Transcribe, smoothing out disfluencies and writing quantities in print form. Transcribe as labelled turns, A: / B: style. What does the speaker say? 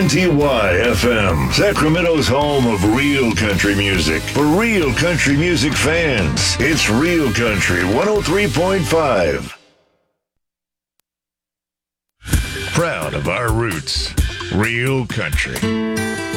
A: WNTY-FM, Sacramento's home of real country music. For real country music fans, it's Real Country 103.5. Proud of our roots, real country.